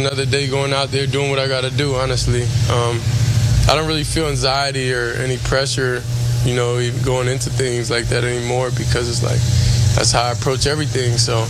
another day going out there doing what I got to do, honestly. I don't really feel anxiety or any pressure, even going into things like that anymore, because it's like that's how I approach everything. So,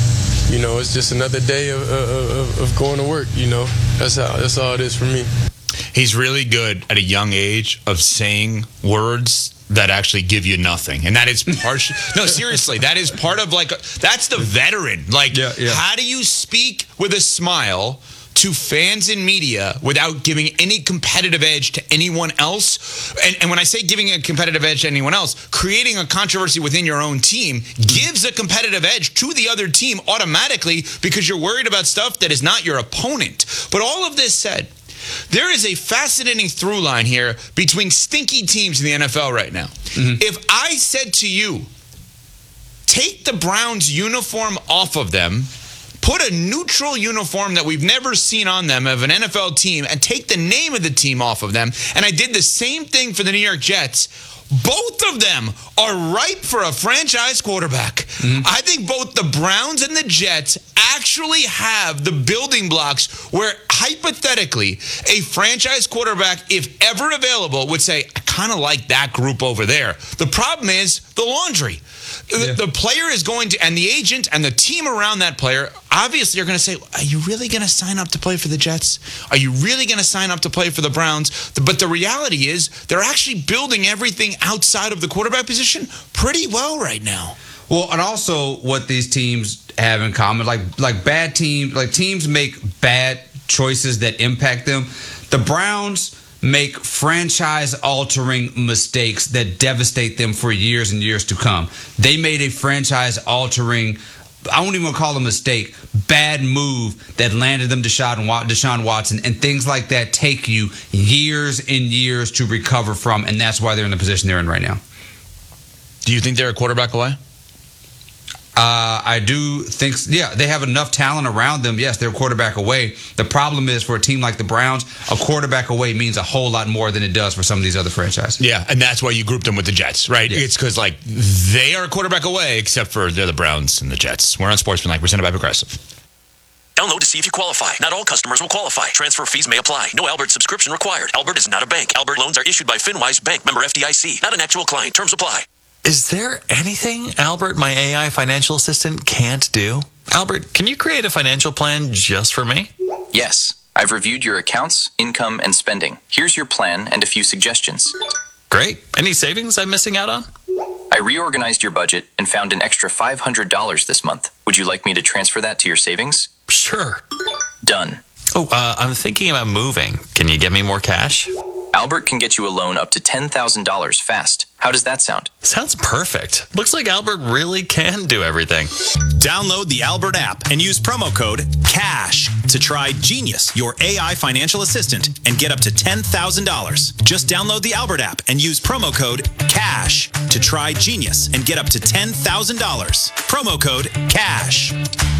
it's just another day of going to work, That's all it is for me. He's really good at a young age of saying words that actually give you nothing. And that is partial. No, seriously, that is part of that's the veteran. How do you speak with a smile to fans and media without giving any competitive edge to anyone else? And when I say giving a competitive edge to anyone else, creating a controversy within your own team gives a competitive edge to the other team automatically, because you're worried about stuff that is not your opponent. But all of this said, there is a fascinating through line here between stinky teams in the NFL right now. If I said to you, take the Browns uniform off of them, put a neutral uniform that we've never seen on them of an NFL team, and take the name of the team off of them, and I did the same thing for the New York Jets, both of them are ripe for a franchise quarterback. I think both the Browns and the Jets actually have the building blocks where, hypothetically, a franchise quarterback, if ever available, would say, I kind of like that group over there. The problem is the laundry. The player is going to, and the agent and the team around that player, obviously are going to say, are you really going to sign up to play for the Jets? Are you really going to sign up to play for the Browns? But the reality is they're actually building everything outside of the quarterback position pretty well right now. Well, and also what these teams have in common, like bad teams, like teams make bad choices that impact them. The Browns make franchise-altering mistakes that devastate them for years and years to come. They made a franchise-altering, I won't even call it a mistake, bad move that landed them Deshaun Watson, and things like that take you years and years to recover from, and that's why they're in the position they're in right now. Do you think they're a quarterback away? I do think, they have enough talent around them. Yes, they're a quarterback away. The problem is, for a team like the Browns, a quarterback away means a whole lot more than it does for some of these other franchises. Yeah, and that's why you grouped them with the Jets, right? Yeah. It's because, they are a quarterback away, except for they're the Browns and the Jets. We're on Sportsmanlike, presented by Progressive. Download to see if you qualify. Not all customers will qualify. Transfer fees may apply. No Albert subscription required. Albert is not a bank. Albert loans are issued by FinWise Bank, member FDIC. Not an actual client. Terms apply. Is there anything Albert, my AI financial assistant, can't do? Albert, can you create a financial plan just for me? Yes. I've reviewed your accounts, income, and spending. Here's your plan and a few suggestions. Great. Any savings I'm missing out on? I reorganized your budget and found an extra $500 this month. Would you like me to transfer that to your savings? Sure. Done. Oh, I'm thinking about moving. Can you get me more cash? Albert can get you a loan up to $10,000 fast. How does that sound? Sounds perfect. Looks like Albert really can do everything. Download the Albert app and use promo code CASH to try Genius, your AI financial assistant, and get up to $10,000. Just download the Albert app and use promo code CASH to try Genius and get up to $10,000. Promo code CASH.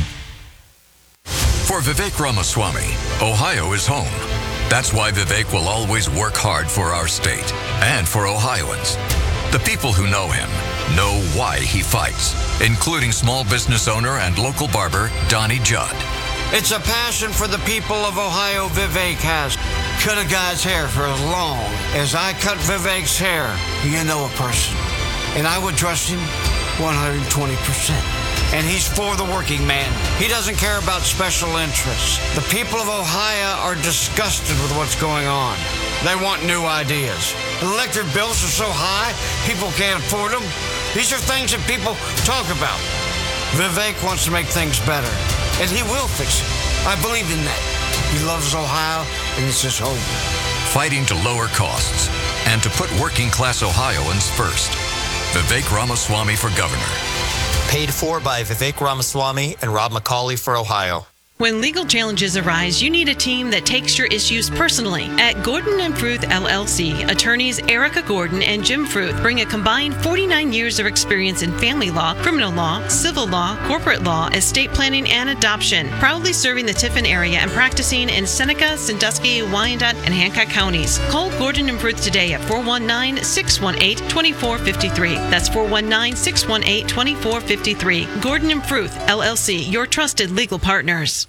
For Vivek Ramaswamy, Ohio is home. That's why Vivek will always work hard for our state and for Ohioans. The people who know him know why he fights, including small business owner and local barber Donnie Judd. It's a passion for the people of Ohio Vivek has. Cut a guy's hair for as long as I cut Vivek's hair. You know a person. And I would trust him 120%. And he's for the working man. He doesn't care about special interests. The people of Ohio are disgusted with what's going on. They want new ideas. Electric bills are so high, people can't afford them. These are things that people talk about. Vivek wants to make things better, and he will fix it. I believe in that. He loves Ohio, and it's his home. Fighting to lower costs and to put working class Ohioans first. Vivek Ramaswamy for governor. Paid for by Vivek Ramaswamy and Rob McCauley for Ohio. When legal challenges arise, you need a team that takes your issues personally. At Gordon & Fruth, LLC, attorneys Erica Gordon and Jim Fruth bring a combined 49 years of experience in family law, criminal law, civil law, corporate law, estate planning, and adoption, proudly serving the Tiffin area and practicing in Seneca, Sandusky, Wyandotte, and Hancock counties. Call Gordon & Fruth today at 419-618-2453. That's 419-618-2453. Gordon & Fruth, LLC, your trusted legal partners.